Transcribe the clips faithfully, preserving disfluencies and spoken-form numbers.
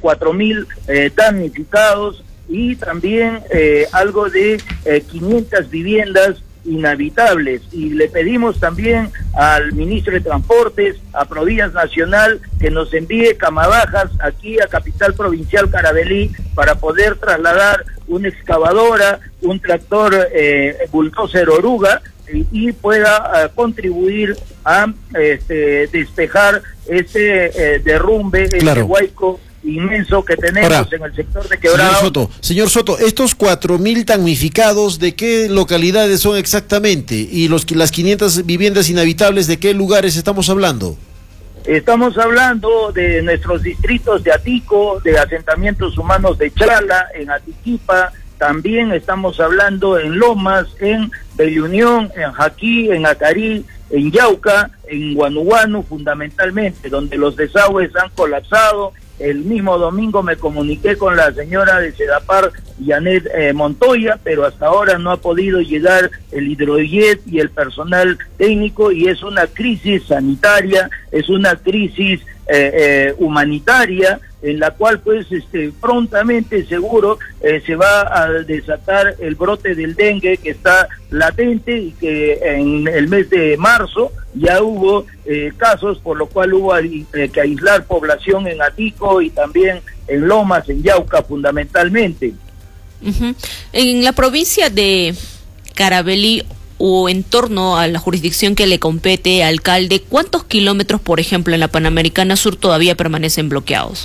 cuatro mil eh, damnificados y también eh, algo de eh, quinientas viviendas inhabitables, y le pedimos también al ministro de Transportes, a Provías Nacional, que nos envíe camabajas aquí a Capital Provincial Caravelí para poder trasladar una excavadora, un tractor eh, bulldozer oruga y, y pueda uh, contribuir a este, despejar ese eh, derrumbe, claro, ese huaico inmenso que tenemos ahora en el sector de Quebrado. Señor Soto, señor Soto, estos cuatro mil damnificados, ¿de qué localidades son exactamente? Y los las quinientas viviendas inhabitables, ¿de qué lugares estamos hablando? Estamos hablando de nuestros distritos de Atico, de asentamientos humanos de Chala, en Atiquipa, también estamos hablando en Lomas, en Bella Unión, en Jaquí, en Acarí, en Yauca, en Guanuguanu fundamentalmente, donde los desagües han colapsado. El mismo domingo me comuniqué con la señora de Sedapar, Janet eh, Montoya, pero hasta ahora no ha podido llegar el hidrojet y el personal técnico, y es una crisis sanitaria, es una crisis eh, eh, humanitaria, en la cual pues este prontamente seguro eh, se va a desatar el brote del dengue que está latente y que en el mes de marzo ya hubo eh, casos, por lo cual hubo eh, que aislar población en Atico y también en Lomas, en Yauca fundamentalmente. Uh-huh. En la provincia de Caravelí o en torno a la jurisdicción que le compete, alcalde, ¿cuántos kilómetros, por ejemplo, en la Panamericana Sur todavía permanecen bloqueados?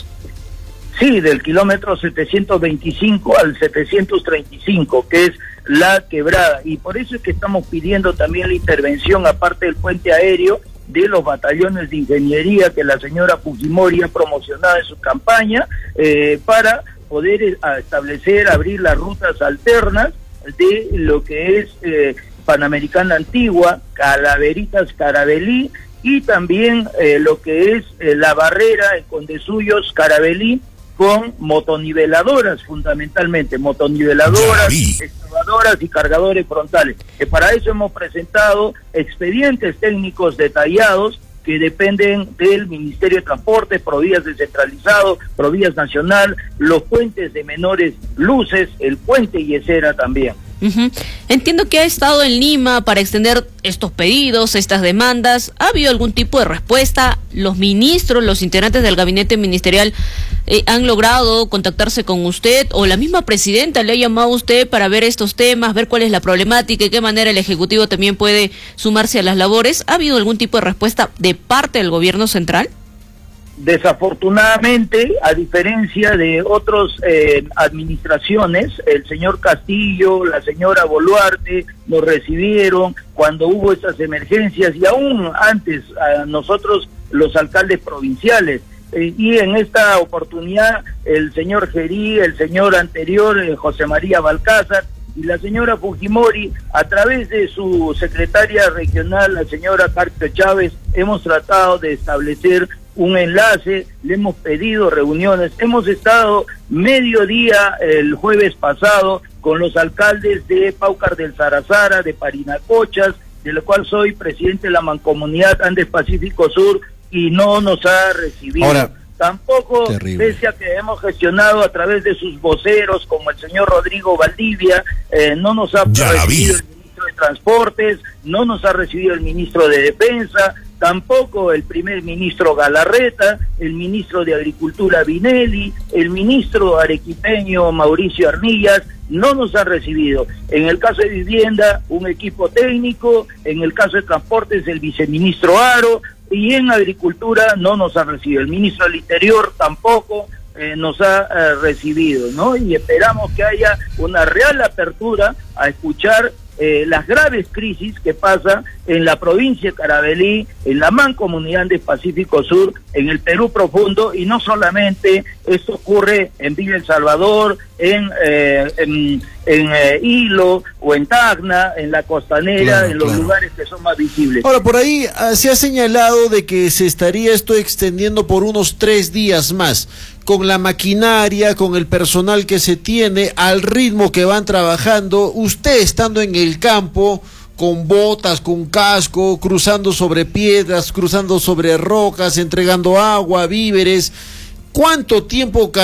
Sí, del kilómetro setecientos veinticinco al setecientos treinta y cinco, que es la quebrada, y por eso es que estamos pidiendo también la intervención, aparte del puente aéreo, de los batallones de ingeniería que la señora Fujimori ha promocionado en su campaña, eh, para poder eh, establecer, abrir las rutas alternas de lo que es eh, Panamericana Antigua, Calaveritas Caravelí, y también eh, lo que es eh, la barrera en Condesuyos Caravelí, con motoniveladoras fundamentalmente, motoniveladoras, excavadoras y cargadores frontales. Que para eso hemos presentado expedientes técnicos detallados que dependen del Ministerio de Transporte, Provías descentralizado, Provías Nacional, los puentes de menores luces, el puente Yesera también. Uh-huh. Entiendo que ha estado en Lima para extender estos pedidos, estas demandas. ¿Ha habido algún tipo de respuesta? ¿Los ministros, los integrantes del gabinete ministerial eh, han logrado contactarse con usted, o la misma presidenta le ha llamado a usted para ver estos temas, ver cuál es la problemática y qué manera el Ejecutivo también puede sumarse a las labores? ¿Ha habido algún tipo de respuesta de parte del gobierno central? Desafortunadamente, a diferencia de otras eh, administraciones, el señor Castillo, la señora Boluarte nos recibieron cuando hubo estas emergencias, y aún antes a nosotros los alcaldes provinciales, eh, y en esta oportunidad el señor Gerí, el señor anterior eh, José María Balcázar y la señora Fujimori, a través de su secretaria regional, la señora Carpio Chávez, hemos tratado de establecer un enlace, le hemos pedido reuniones, hemos estado mediodía el jueves pasado con los alcaldes de Paucar del Zarazara, de Parinacochas, de la cual soy presidente de la Mancomunidad Andes Pacífico Sur, y no nos ha recibido. Ahora, tampoco, terrible, pese a que hemos gestionado a través de sus voceros, como el señor Rodrigo Valdivia, eh, no nos ha ya recibido el ministro de Transportes, no nos ha recibido el ministro de Defensa, tampoco el primer ministro Galarreta, el ministro de Agricultura Vinelli, el ministro arequipeño Mauricio Arnillas, no nos han recibido. En el caso de vivienda, un equipo técnico, en el caso de transportes, el viceministro Aro, y en agricultura no nos han recibido. El ministro del Interior tampoco eh, nos ha eh, recibido, ¿no? Y esperamos que haya una real apertura a escuchar Eh, las graves crisis que pasa en la provincia de Caravelí, en la Mancomunidad Andes Pacífico Sur, en el Perú profundo, y no solamente esto ocurre en Villa El Salvador, en eh, en, en eh, Hilo o en Tacna, en la Costanera, claro, en los claro. lugares que son más visibles. Ahora, por ahí uh, se ha señalado de que se estaría esto extendiendo por unos tres días más, con la maquinaria, con el personal que se tiene, al ritmo que van trabajando, usted estando en el campo, con botas, con casco, cruzando sobre piedras, cruzando sobre rocas, entregando agua, víveres, ¿cuánto tiempo